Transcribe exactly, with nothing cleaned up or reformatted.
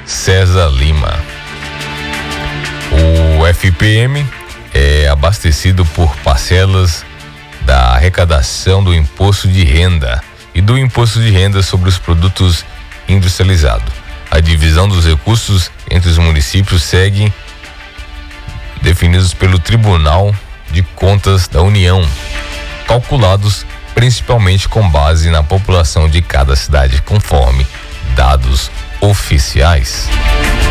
César Lima. O F P M é abastecido por parcelas da arrecadação do imposto de renda e do imposto de renda sobre os produtos industrializados. A divisão dos recursos entre os municípios segue definidos pelo Tribunal de Contas da União, calculados principalmente com base na população de cada cidade, conforme dados oficiais.